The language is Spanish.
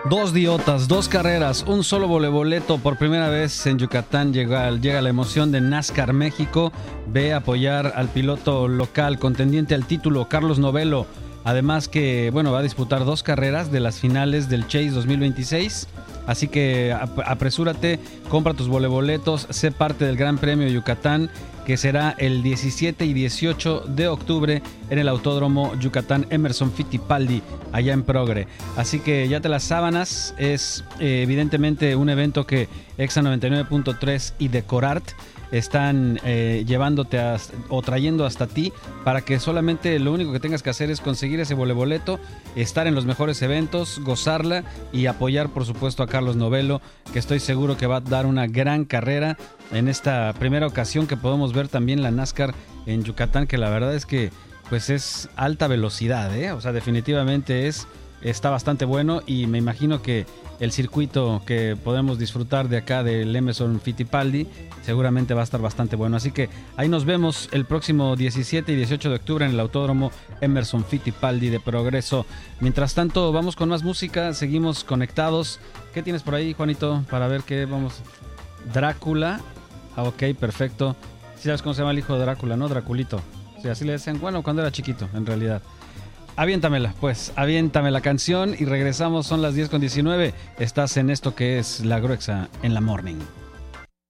Dos diotas, dos carreras, un solo voleboleto. Por primera vez en Yucatán llega la emoción de NASCAR México. Ve a apoyar al piloto local, contendiente al título, Carlos Novelo. Además que, va a disputar dos carreras de las finales del Chase 2026. Así que apresúrate, compra tus voleboletos, sé parte del Gran Premio de Yucatán, que será el 17 y 18 de octubre en el Autódromo Yucatán Emerson Fittipaldi, allá en Progre. Así que ya te las sábanas, es evidentemente un evento que Exa 99.3 y Decorart están llevándote o trayendo hasta ti, para que solamente lo único que tengas que hacer es conseguir ese voleboleto, estar en los mejores eventos, gozarla y apoyar por supuesto a Carlos Novelo, que estoy seguro que va a dar una gran carrera en esta primera ocasión que podemos ver también la NASCAR en Yucatán, que la verdad es que pues es alta velocidad, o sea, definitivamente está bastante bueno, y me imagino que el circuito que podemos disfrutar de acá del Emerson Fittipaldi seguramente va a estar bastante bueno. Así que ahí nos vemos el próximo 17 y 18 de octubre en el Autódromo Emerson Fittipaldi de Progreso. Mientras tanto, vamos con más música, seguimos conectados. ¿Qué tienes por ahí, Juanito? Para ver qué vamos. Drácula. Ok, perfecto. ¿Sí sabes cómo se llama el hijo de Drácula, no? Draculito. Sí, así le decían, cuando era chiquito, en realidad. Aviéntamela, pues, aviéntame la canción y regresamos, son las 10:19. Estás en esto que es La Gruexa en la Morning.